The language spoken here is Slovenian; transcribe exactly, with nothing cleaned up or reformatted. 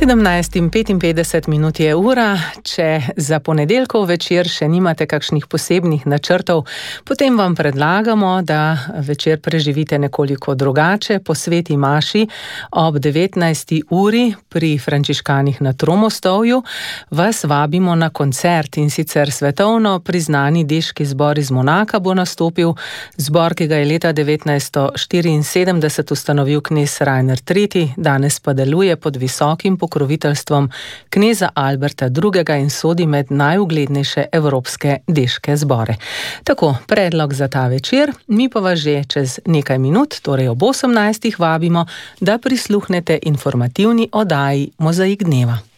sedemnajst in petinpetdeset minut je ura. Če za ponedeljkov večer še nimate kakšnih posebnih načrtov, potem vam predlagamo, da večer preživite nekoliko drugače. Po sveti maši ob devetnajsti uri pri frančiškanih na Tromostovju vas vabimo na koncert, in sicer svetovno priznani deški zbor iz Monaka bo nastopil. Zbor, ki ga je leta devetnajststo štiriinsedemdeset ustanovil knez Rainer tretji, danes pa deluje pod visokim pokroviteljstvom kneza Alberta drugega in sodi med najuglednejše evropske deške zbore. Tako, predlog za ta večer, mi pa vas že čez nekaj minut, torej ob osemnajstih, vabimo, da prisluhnete informativni oddaji Mozaik dneva.